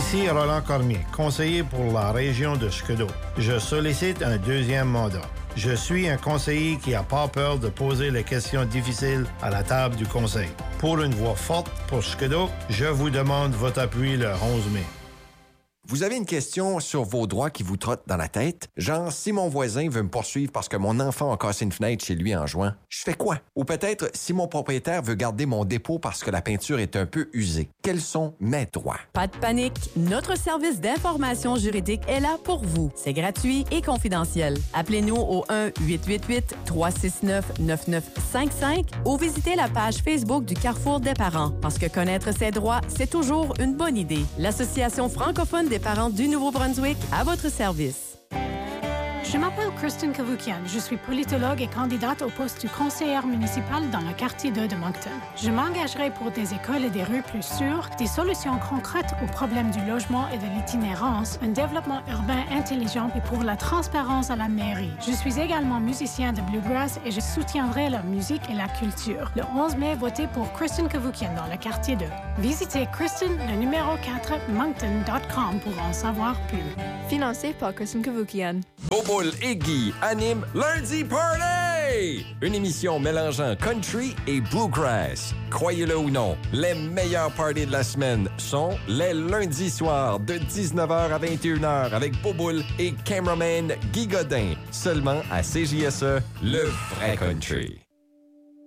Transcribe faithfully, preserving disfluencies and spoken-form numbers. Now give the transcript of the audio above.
Ici Roland Cormier, conseiller pour la région de Scudéo. Je sollicite un deuxième mandat. Je suis un conseiller qui n'a pas peur de poser les questions difficiles à la table du conseil. Pour une voix forte pour Scudéo, je vous demande votre appui le onze mai. Vous avez une question sur vos droits qui vous trotte dans la tête? Genre, si mon voisin veut me poursuivre parce que mon enfant a cassé une fenêtre chez lui en juin, je fais quoi? Ou peut-être, si mon propriétaire veut garder mon dépôt parce que la peinture est un peu usée, quels sont mes droits? Pas de panique, notre service d'information juridique est là pour vous. C'est gratuit et confidentiel. Appelez-nous au un huit huit huit trois six neuf neuf neuf cinq cinq ou visitez la page Facebook du Carrefour des parents. Parce que connaître ses droits, c'est toujours une bonne idée. L'Association francophone des parents du Nouveau-Brunswick à votre service. Je m'appelle Kristen Cavoukian. Je suis politologue et candidate au poste de conseillère municipale dans le quartier deux de Moncton. Je m'engagerai pour des écoles et des rues plus sûres, des solutions concrètes aux problèmes du logement et de l'itinérance, un développement urbain intelligent et pour la transparence à la mairie. Je suis également musicien de bluegrass et je soutiendrai la musique et la culture. Le onze mai, votez pour Kristen Cavoukian dans le quartier deux. Visitez Kristen, le numéro quatre, moncton point com pour en savoir plus. Financé par Kristen Cavoukian. Boboul et Guy animent Lundi Party! Une émission mélangeant country et bluegrass. Croyez-le ou non, les meilleurs parties de la semaine sont les lundis soirs de dix-neuf heures à vingt et une heures avec Boboul et cameraman Guy Godin. Seulement à C J S E, le vrai country.